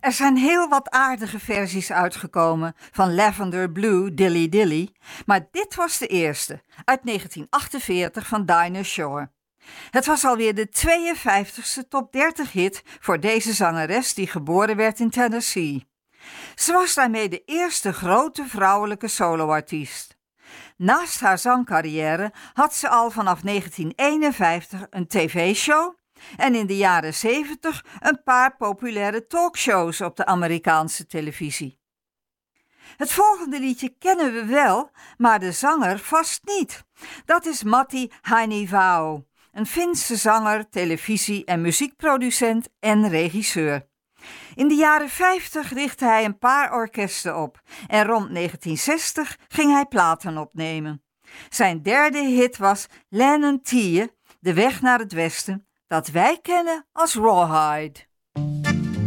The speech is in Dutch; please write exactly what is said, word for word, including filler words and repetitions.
Er zijn heel wat aardige versies uitgekomen van Lavender Blue Dilly Dilly, maar dit was de eerste, uit negentien achtenveertig van Dinah Shore. Het was alweer de tweeënvijftigste top dertig hit voor deze zangeres die geboren werd in Tennessee. Ze was daarmee de eerste grote vrouwelijke soloartiest. Naast haar zangcarrière had ze al vanaf negentien eenenvijftig een tv-show en in de jaren zeventig een paar populaire talkshows op de Amerikaanse televisie. Het volgende liedje kennen we wel, maar de zanger vast niet. Dat is Matti Hainivao, een Finse zanger, televisie- en muziekproducent en regisseur. In de jaren vijftig richtte hij een paar orkesten op en rond negentien zestig ging hij platen opnemen. Zijn derde hit was Lennon Tie, De weg naar het westen, dat wij kennen als Rawhide.